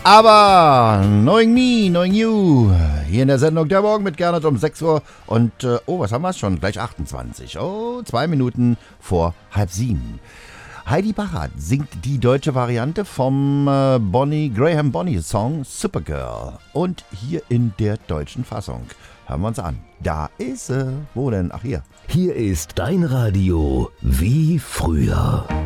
Aber Knowing Me, Knowing You. Hier in der Sendung der Morgen mit Gernot um 6 Uhr. Und, was haben wir schon? Gleich 28. 2 Minuten vor 6:30. Heidi Bachert singt die deutsche Variante vom Graham Bonny Song Supergirl. Und hier in der deutschen Fassung. Hören wir uns an. Da ist sie. Wo denn? Ach, hier. Hier ist dein Radio wie früher.